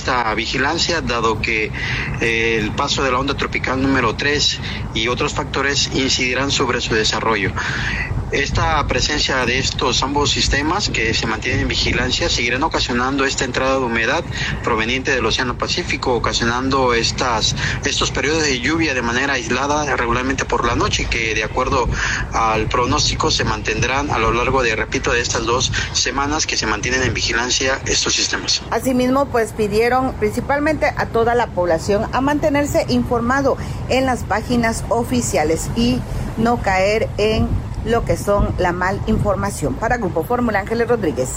esta vigilancia, dado que el paso de la onda tropical número 3 y otros factores incidirán sobre su desarrollo. Esta presencia de estos ambos sistemas que se mantienen en vigilancia seguirán ocasionando esta entrada de humedad proveniente del Océano Pacífico, ocasionando estos periodos de lluvia de manera aislada regularmente por la noche, que de acuerdo al pronóstico se mantendrán a lo largo de estas 2 semanas que se mantienen en vigilancia estos sistemas. Asimismo, pues pidieron principalmente a toda la población a mantenerse informado en las páginas oficiales y no caer en lo que son la mal información. Para Grupo Fórmula, Ángeles Rodríguez.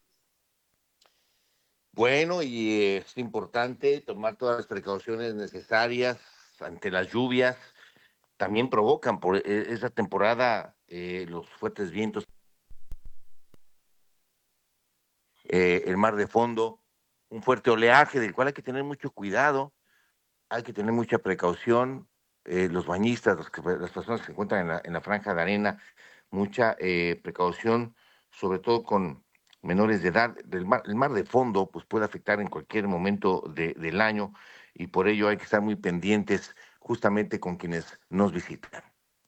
Bueno, y es importante tomar todas las precauciones necesarias ante las lluvias. También provocan por esa temporada los fuertes vientos, el mar de fondo, un fuerte oleaje del cual hay que tener mucho cuidado, hay que tener mucha precaución. Los bañistas, las personas que se encuentran en la franja de arena, mucha precaución, sobre todo con menores de edad. El mar de fondo pues puede afectar en cualquier momento del año, y por ello hay que estar muy pendientes justamente con quienes nos visitan.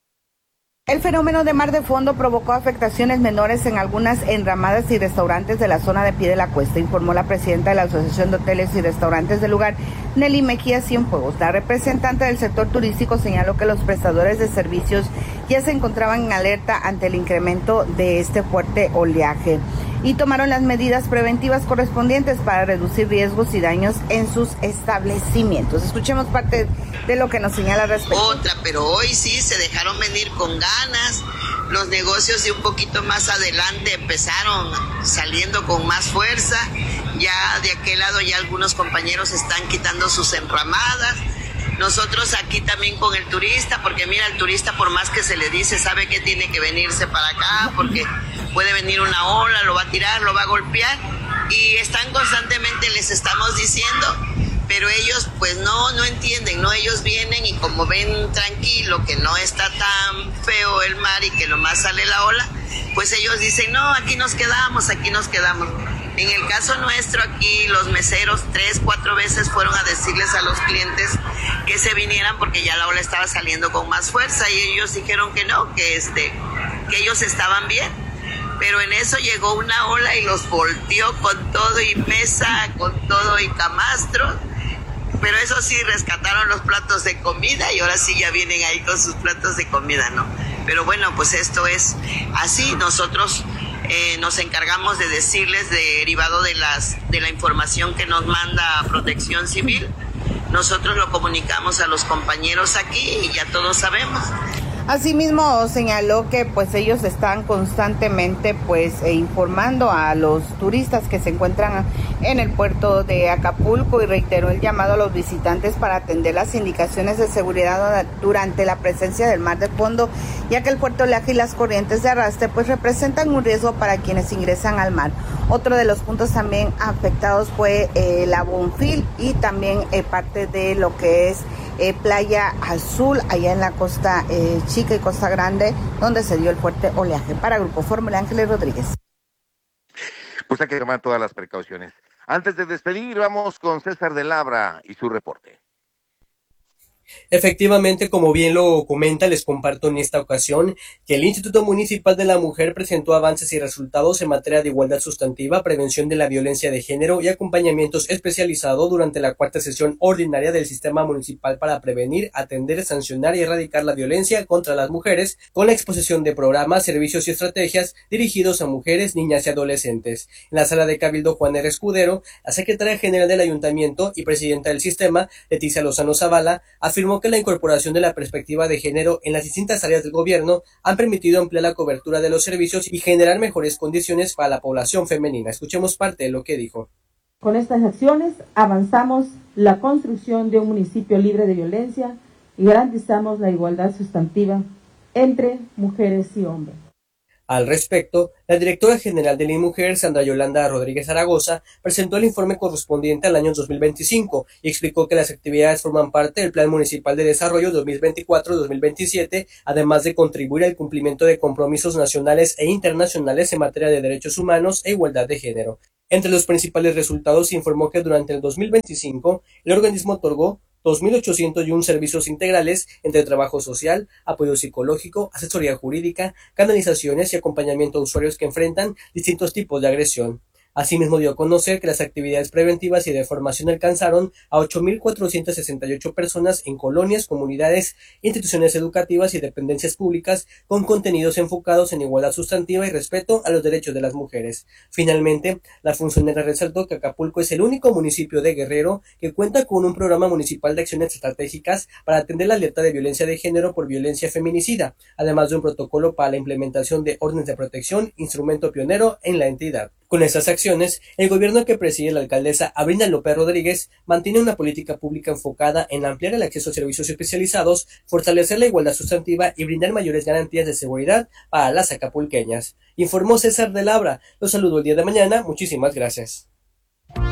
El fenómeno de mar de fondo provocó afectaciones menores en algunas enramadas y restaurantes de la zona de Pie de la Cuesta, informó la presidenta de la Asociación de Hoteles y Restaurantes del lugar, Nelly Mejía Cienfuegos. La representante del sector turístico señaló que los prestadores de servicios ya se encontraban en alerta ante el incremento de este fuerte oleaje y tomaron las medidas preventivas correspondientes para reducir riesgos y daños en sus establecimientos. Escuchemos parte de lo que nos señala al respecto. Pero hoy sí se dejaron venir con ganas. Los negocios de un poquito más adelante empezaron saliendo con más fuerza. Ya de aquel lado ya algunos compañeros están quitando sus enramadas. Nosotros aquí también con el turista, porque mira, el turista por más que se le dice, sabe que tiene que venirse para acá, porque puede venir una ola, lo va a tirar, lo va a golpear, y están constantemente, les estamos diciendo, pero ellos pues no entienden, ¿no? Ellos vienen y como ven tranquilo, que no está tan feo el mar y que nomás sale la ola, pues ellos dicen, no, aquí nos quedamos. En el caso nuestro aquí, los meseros 3-4 veces fueron a decirles a los clientes que se vinieran porque ya la ola estaba saliendo con más fuerza, y ellos dijeron que no, que ellos estaban bien. Pero en eso llegó una ola y los volteó con todo y mesa, con todo y camastros. Pero eso sí, rescataron los platos de comida y ahora sí ya vienen ahí con sus platos de comida, ¿no? Pero bueno, pues esto es así. Nosotros nos encargamos de decirles, derivado de la información que nos manda Protección Civil, nosotros lo comunicamos a los compañeros aquí y ya todos sabemos. Asimismo señaló que pues ellos están constantemente informando a los turistas que se encuentran en el puerto de Acapulco, y reiteró el llamado a los visitantes para atender las indicaciones de seguridad durante la presencia del mar de fondo, ya que el fuerte oleaje y las corrientes de arrastre pues representan un riesgo para quienes ingresan al mar. Otro de los puntos también afectados fue la Bonfil y también parte de lo que es Playa Azul, allá en la Costa Chica y Costa Grande, donde se dio el fuerte oleaje. Para Grupo Fórmula, Ángeles Rodríguez. Pues hay que tomar todas las precauciones. Antes de despedir, vamos con César de Labra y su reporte. Efectivamente, como bien lo comenta, les comparto en esta ocasión que el Instituto Municipal de la Mujer presentó avances y resultados en materia de igualdad sustantiva, prevención de la violencia de género y acompañamientos especializados durante la 4ª sesión ordinaria del Sistema Municipal para prevenir, atender, sancionar y erradicar la violencia contra las mujeres, con la exposición de programas, servicios y estrategias dirigidos a mujeres, niñas y adolescentes. En la sala de Cabildo Juana R. Escudero, la secretaria general del Ayuntamiento y presidenta del sistema, Leticia Lozano Zavala, afirmó que la incorporación de la perspectiva de género en las distintas áreas del gobierno han permitido ampliar la cobertura de los servicios y generar mejores condiciones para la población femenina. Escuchemos parte de lo que dijo. Con estas acciones avanzamos la construcción de un municipio libre de violencia y garantizamos la igualdad sustantiva entre mujeres y hombres. Al respecto, la directora general de la INMujer, Sandra Yolanda Rodríguez Zaragoza, presentó el informe correspondiente al año 2025 y explicó que las actividades forman parte del Plan Municipal de Desarrollo 2024-2027, además de contribuir al cumplimiento de compromisos nacionales e internacionales en materia de derechos humanos e igualdad de género. Entre los principales resultados se informó que durante el 2025 el organismo otorgó 2.801 servicios integrales entre trabajo social, apoyo psicológico, asesoría jurídica, canalizaciones y acompañamiento a usuarios que enfrentan distintos tipos de agresión. Asimismo dio a conocer que las actividades preventivas y de formación alcanzaron a 8.468 personas en colonias, comunidades, instituciones educativas y dependencias públicas con contenidos enfocados en igualdad sustantiva y respeto a los derechos de las mujeres. Finalmente, la funcionaria resaltó que Acapulco es el único municipio de Guerrero que cuenta con un programa municipal de acciones estratégicas para atender la alerta de violencia de género por violencia feminicida, además de un protocolo para la implementación de órdenes de protección, instrumento pionero en la entidad. Con estas acciones, el gobierno que preside la alcaldesa Abrinda López Rodríguez mantiene una política pública enfocada en ampliar el acceso a servicios especializados, fortalecer la igualdad sustantiva y brindar mayores garantías de seguridad para las acapulqueñas. Informó César de Labra. Los saludo el día de mañana. Muchísimas gracias.